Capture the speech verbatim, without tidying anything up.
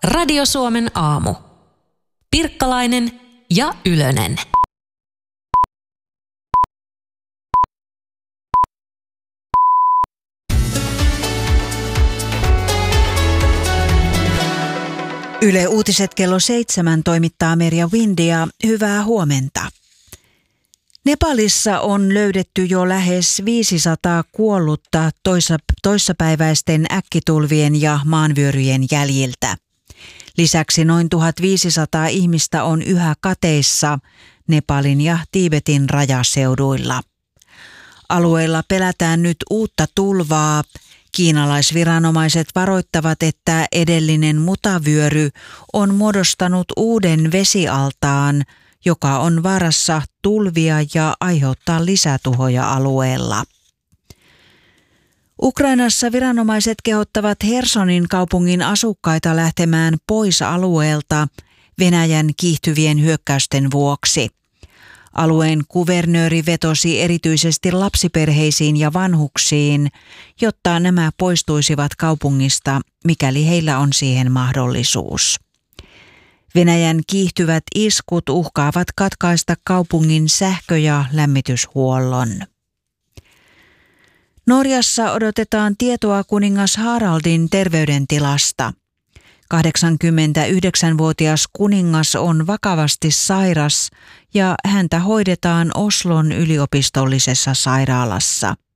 Radio Suomen aamu. Pirkkalainen ja Ylönen. Yle Uutiset kello seitsemän toimittaa Merja Windia. Hyvää huomenta. Nepalissa on löydetty jo lähes viisisataa kuollutta toissa, toissapäiväisten äkkitulvien ja maanvyöryjen jäljiltä. Lisäksi noin tuhatviisisataa ihmistä on yhä kateissa Nepalin ja Tiibetin rajaseuduilla. Alueella pelätään nyt uutta tulvaa. Kiinalaisviranomaiset varoittavat, että edellinen mutavyöry on muodostanut uuden vesialtaan, joka on vaarassa tulvia ja aiheuttaa lisätuhoja alueella. Ukrainassa viranomaiset kehottavat Hersonin kaupungin asukkaita lähtemään pois alueelta Venäjän kiihtyvien hyökkäysten vuoksi. Alueen kuvernööri vetosi erityisesti lapsiperheisiin ja vanhuksiin, jotta nämä poistuisivat kaupungista, mikäli heillä on siihen mahdollisuus. Venäjän kiihtyvät iskut uhkaavat katkaista kaupungin sähkö- ja lämmityshuollon. Norjassa odotetaan tietoa kuningas Haraldin terveydentilasta. kahdeksankymmentäyhdeksänvuotias kuningas on vakavasti sairas ja häntä hoidetaan Oslon yliopistollisessa sairaalassa.